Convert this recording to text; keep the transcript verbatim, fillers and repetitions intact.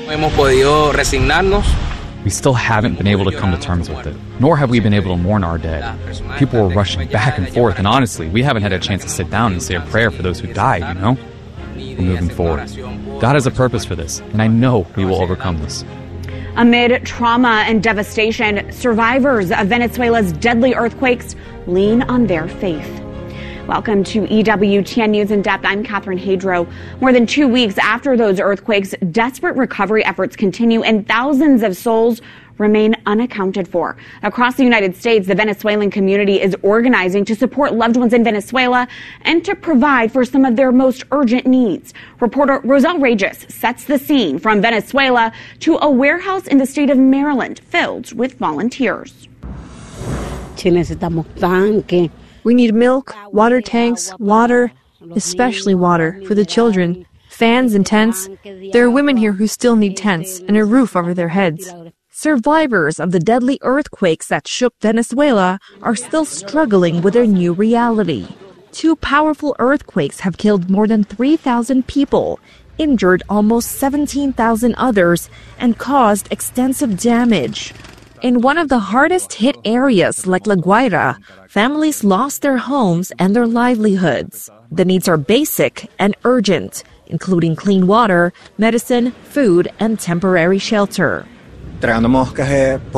We still haven't been able to come to terms with it, nor have we been able to mourn our dead. People were rushing back and forth, and honestly, we haven't had a chance to sit down and say a prayer for those who died, you know? We're moving forward. God has a purpose for this, and I know we will overcome this. Amid trauma and devastation, survivors of Venezuela's deadly earthquakes lean on their faith. Welcome to E W T N News in Depth. I'm Catherine Hadro. More than two weeks after those earthquakes, desperate recovery efforts continue and thousands of souls remain unaccounted for. Across the United States, the Venezuelan community is organizing to support loved ones in Venezuela and to provide for some of their most urgent needs. Reporter Roselle Regis sets the scene from Venezuela to a warehouse in the state of Maryland filled with volunteers. We need milk, water tanks, water, especially water, for the children, fans and tents. There are women here who still need tents and a roof over their heads. Survivors of the deadly earthquakes that shook Venezuela are still struggling with their new reality. Two powerful earthquakes have killed more than three thousand people, injured almost seventeen thousand others, and caused extensive damage. In one of the hardest hit areas like La Guaira, families lost their homes and their livelihoods. The needs are basic and urgent, including clean water, medicine, food, and temporary shelter.